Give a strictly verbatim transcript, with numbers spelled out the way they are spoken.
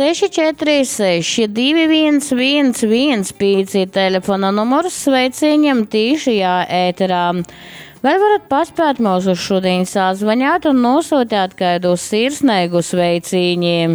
seši četri seši divi viens viens viens pīci telefona numurs sveiciņam tīšajā ēterā. Vai varat paspēt mūs uz šodien sazvaņāt un nosūtāt kādu sirsnīgu sveiciņu?